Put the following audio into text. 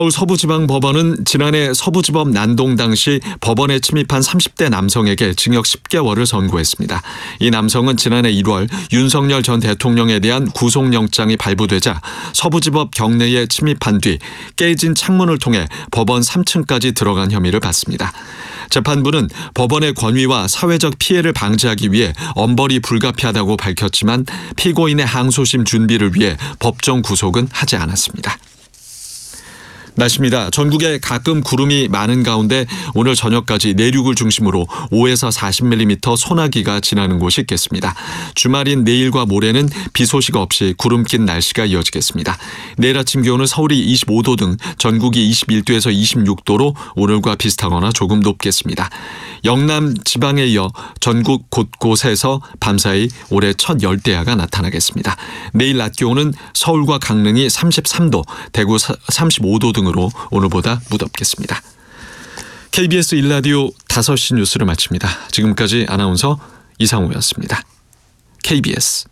서울 서부지방법원은 지난해 서부지법 난동 당시 법원에 침입한 30대 남성에게 징역 10개월을 선고했습니다. 이 남성은 지난해 1월 윤석열 전 대통령에 대한 구속영장이 발부되자 서부지법 경내에 침입한 뒤 깨진 창문을 통해 법원 3층까지 들어간 혐의를 받습니다. 재판부는 법원의 권위와 사회적 피해를 방지하기 위해 엄벌이 불가피하다고 밝혔지만 피고인의 항소심 준비를 위해 법정 구속은 하지 않았습니다. 날씨입니다. 전국에 가끔 구름이 많은 가운데 오늘 저녁까지 내륙을 중심으로 5에서 40mm 소나기가 지나는 곳이 있겠습니다. 주말인 내일과 모레는 비 소식 없이 구름 낀 날씨가 이어지겠습니다. 내일 아침 기온은 서울이 25도 등 전국이 21도에서 26도로 오늘과 비슷하거나 조금 높겠습니다. 영남 지방에 이어 전국 곳곳에서 밤사이 올해 첫 열대야가 나타나겠습니다. 내일 낮 기온은 서울과 강릉이 33도, 대구 35도 등으로 오늘보다 무덥겠습니다. KBS 1라디오 5시 뉴스를 마칩니다. 지금까지 아나운서 이상우였습니다. KBS